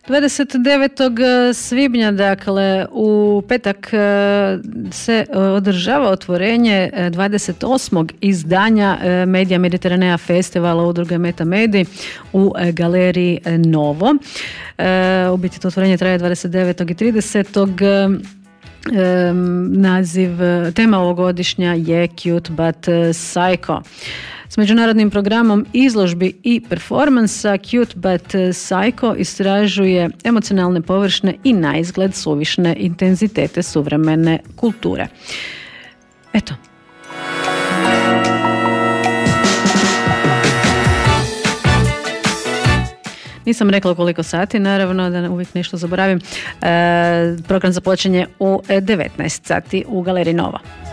29. svibnja, dakle, u petak se održava otvorenje 28. izdanja Medija Mediteranea festivala udruge Metamedi u galeriji Novo. U biti to otvorenje traje 29. i 30. Tema ovogodišnja je Cute but Psycho. S međunarodnim programom izložbi i performansa Cute but Psycho istražuje emocionalne, površne i naizgled suvišne intenzitete suvremene kulture. Eto. Nisam rekla koliko sati, naravno, da uvijek nešto zaboravim. Program započinje u 19 sati u Galeriji Nova.